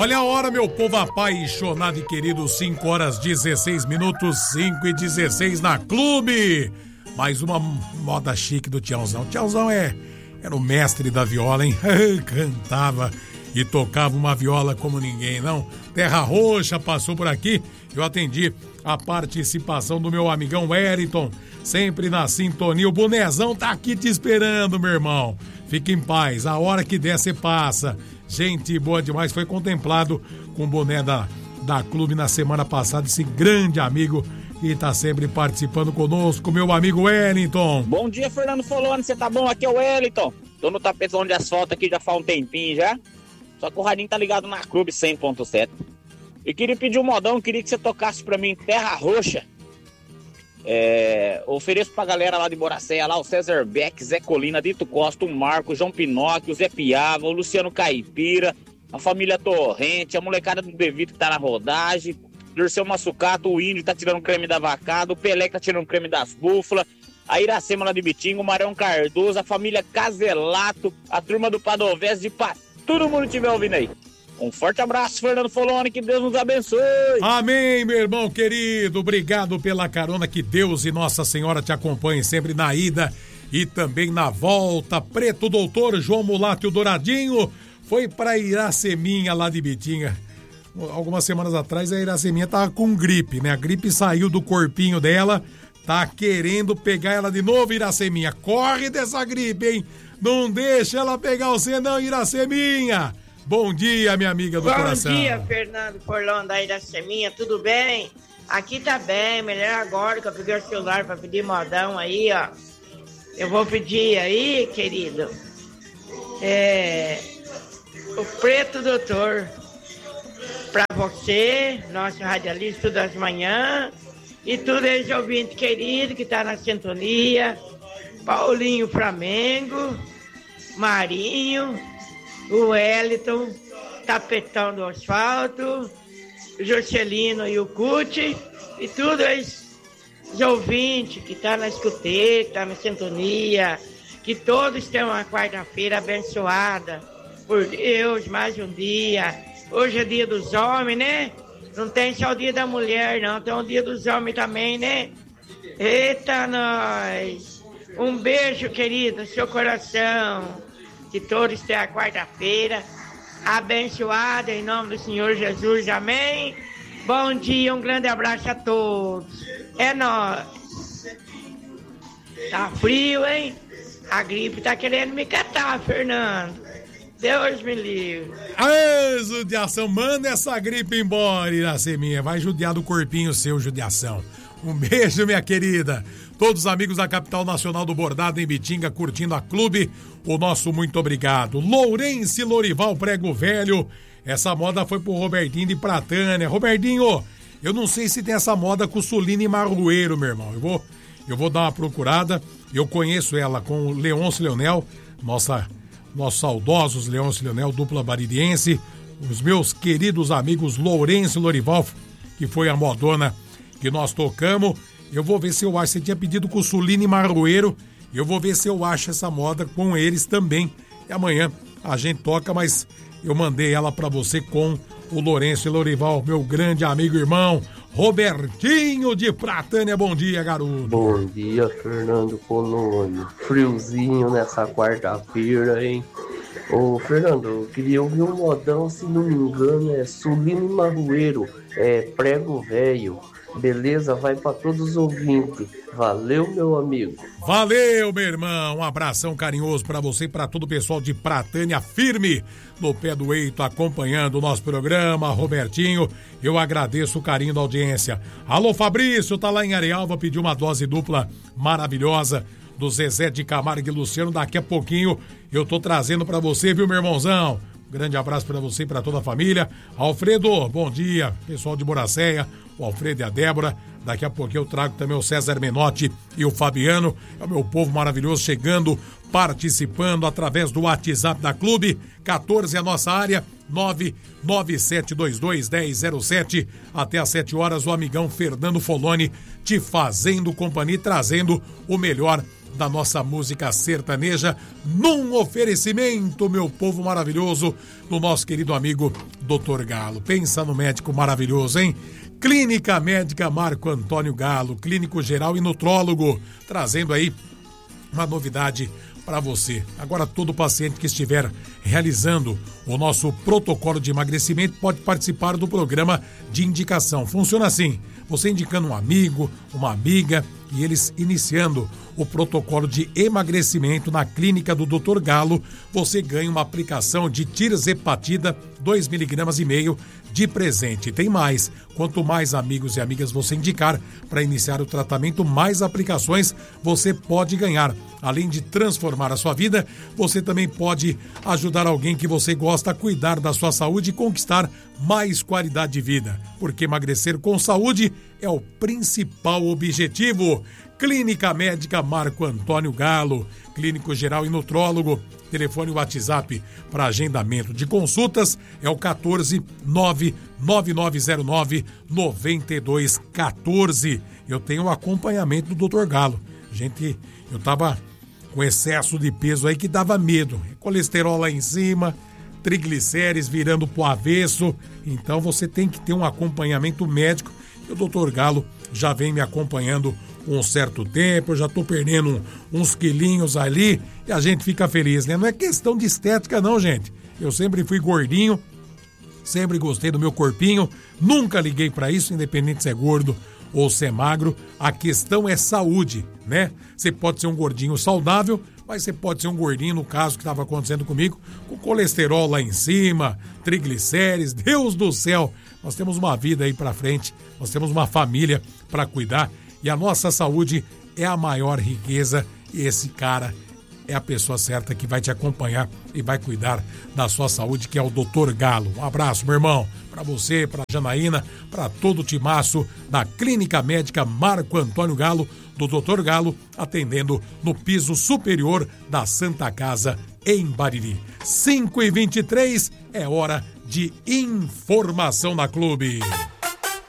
Olha a hora, meu povo apaixonado e querido, 5 horas 16 minutos, 5:16 na Clube. Mais uma moda chique do Tiãozão. O Tiãozão era o mestre da viola, hein? Cantava e tocava uma viola como ninguém, não? Terra Roxa passou por aqui, eu atendi a participação do meu amigão Wellington, sempre na sintonia. O Bonezão tá aqui te esperando, meu irmão. Fique em paz, a hora que der você passa. Gente boa demais, foi contemplado com o boné da Clube na semana passada, esse grande amigo que tá sempre participando conosco, meu amigo Wellington. Bom dia, Fernando Foloni, você tá bom? Aqui é o Wellington. Tô no tapetão de asfalto aqui já faz um tempinho já. Só que o radinho tá ligado na Clube 100.7. E queria pedir um modão, queria que você tocasse pra mim Terra Roxa. Ofereço pra galera lá de Boracéia, lá o César Beck, Zé Colina, Dito Costa, o Marco, o João Pinóquio, o Zé Piava, o Luciano Caipira, a família Torrente, a molecada do Devito que tá na rodagem, Dirceu Massucato, o Índio tá tirando creme da vacada, o Pelé que tá tirando creme das búfalas, a Iracema lá de Bitingo, o Marão Cardoso, a família Caselato, a turma do Padovés de Pá, todo mundo estiver ouvindo aí. Um forte abraço, Fernando Foloni, que Deus nos abençoe. Amém, meu irmão querido. Obrigado pela carona, que Deus e Nossa Senhora te acompanhem sempre na ida e também na volta. Preto Doutor, João Mulato e o Douradinho foi pra Iraceminha lá de Bitinga. Algumas semanas atrás a Iraceminha tava com gripe, né? A gripe saiu do corpinho dela, tá querendo pegar ela de novo, Iraceminha. Corre dessa gripe, hein? Não deixa ela pegar você não, Iraceminha. Bom dia, minha amiga do coração. Bom dia, Fernando Forlão da Iraceminha, tudo bem? Aqui tá bem, melhor agora que eu peguei o celular pra pedir modão aí, ó. Eu vou pedir aí, querido, o Preto Doutor, pra você, nosso radialista das manhãs, e todos esse ouvinte querido que tá na sintonia, Paulinho Flamengo, Marinho, o Wellington, Tapetão do Asfalto, o Jocelino e o Cuti, e todos os ouvintes que estão na escuteira, que estão na sintonia, que todos tenham uma quarta-feira abençoada por Deus, mais um dia. Hoje é dia dos homens, né? Não tem só o dia da mulher, não, tem o dia dos homens também, né? Eita, nós! Um beijo, querido, no seu coração. Que todos tenham a quarta-feira abençoada em nome do Senhor Jesus, amém? Bom dia, um grande abraço a todos. É nóis. Tá frio, hein? A gripe tá querendo me catar, Fernando. Deus me livre. Aê, judiação, manda essa gripe embora, Iraceminha. Vai judiar do corpinho seu, judiação. Um beijo, minha querida. Todos os amigos da capital nacional do bordado em Bitinga curtindo a Clube, o nosso muito obrigado. Lourenço Lorival Prego Velho, essa moda foi pro Robertinho de Pratânia. Robertinho, eu não sei se tem essa moda com Sulina e Marroeiro, meu irmão. Eu vou dar uma procurada. Eu conheço ela com o Leôncio Leonel, nossos saudosos Leôncio Leonel, dupla baririense, os meus queridos amigos Lourenço Lorival, que foi a modona que nós tocamos. Eu vou ver se eu acho, você tinha pedido com Sulina e Marroeiro, eu vou ver se eu acho essa moda com eles também. E amanhã a gente toca, mas eu mandei ela pra você com o Lourenço e Lorival, meu grande amigo e irmão, Robertinho de Pratânia. Bom dia, garoto. Bom dia, Fernando Polônio. Friozinho nessa quarta-feira, hein? Ô, Fernando, eu queria ouvir um modão, se não me engano, é Sulina e Marroeiro, Prego Velho. Beleza? Vai pra todos os ouvintes. Valeu, meu amigo. Valeu, meu irmão. Um abração carinhoso pra você e pra todo o pessoal de Pratânia, firme no pé do eito, acompanhando o nosso programa. Robertinho, eu agradeço o carinho da audiência. Alô, Fabrício, tá lá em Arealva, pediu uma dose dupla maravilhosa do Zezé de Camargo e Luciano. Daqui a pouquinho eu tô trazendo pra você, viu, meu irmãozão? Um grande abraço pra você e pra toda a família. Alfredo, bom dia. Pessoal de Boracéia, o Alfredo e a Débora. Daqui a pouquinho eu trago também o César Menotti e o Fabiano. É o meu povo maravilhoso chegando, participando através do WhatsApp da Clube. 14 é a nossa área, 997221007. Até às 7 horas, o amigão Fernando Foloni te fazendo companhia e trazendo o melhor da nossa música sertaneja, num oferecimento, meu povo maravilhoso, do nosso querido amigo Dr. Galo. Pensa no médico maravilhoso, hein? Clínica Médica Marco Antônio Galo, clínico geral e nutrólogo, trazendo aí uma novidade para você. Agora, todo paciente que estiver realizando o nosso protocolo de emagrecimento pode participar do programa de indicação. Funciona assim: você indicando um amigo, uma amiga, e eles iniciando o protocolo de emagrecimento na clínica do Dr. Galo, você ganha uma aplicação de tirzepatida 2,5 mg de presente. Tem mais: quanto mais amigos e amigas você indicar para iniciar o tratamento, mais aplicações você pode ganhar. Além de transformar a sua vida, você também pode ajudar alguém que você gosta a cuidar da sua saúde e conquistar mais qualidade de vida. Porque emagrecer com saúde é o principal objetivo. Clínica Médica Marco Antônio Galo, clínico geral e nutrólogo. Telefone WhatsApp para agendamento de consultas é o 14999099214. Eu tenho o acompanhamento do Dr. Galo. Eu tava com excesso de peso aí que dava medo. Colesterol lá em cima, triglicérides virando pro avesso. Então você tem que ter um acompanhamento médico. E o Dr. Galo já vem me acompanhando um certo tempo, eu já tô perdendo uns quilinhos ali e a gente fica feliz, né? Não é questão de estética não, gente. Eu sempre fui gordinho, sempre gostei do meu corpinho, nunca liguei pra isso, independente se é gordo ou se é magro. A questão é saúde, né? Você pode ser um gordinho saudável, mas você pode ser um gordinho, no caso que estava acontecendo comigo, com colesterol lá em cima, triglicérides. Deus do céu, nós temos uma vida aí pra frente, nós temos uma família pra cuidar. E a nossa saúde é a maior riqueza e esse cara é a pessoa certa que vai te acompanhar e vai cuidar da sua saúde, que é o Dr. Galo. Um abraço, meu irmão, para você, para Janaína, para todo o timaço da Clínica Médica Marco Antônio Galo, do Dr. Galo, atendendo no piso superior da Santa Casa, em Bariri. 5h23, é hora de informação na Clube.